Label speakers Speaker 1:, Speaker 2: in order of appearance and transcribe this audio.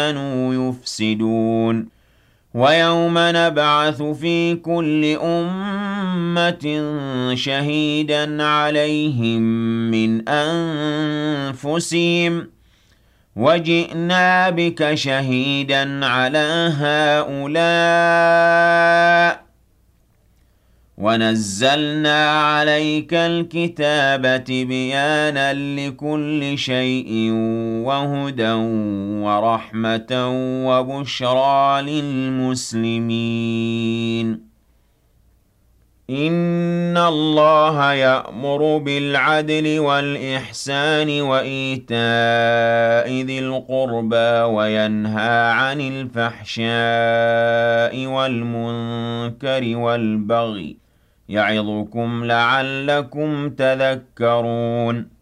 Speaker 1: كانوا يفسدون ويوم نبعث في كل أمة شهيدا عليهم من أنفسهم وجئنا بك شهيدا على هؤلاء ونزلنا عليك الكتاب بيانا لكل شيء وهدى ورحمة وبشرى للمسلمين إن الله يأمر بالعدل والإحسان وإيتاء ذي القربى وينهى عن الفحشاء والمنكر والبغي يعظكم لعلكم تذكرون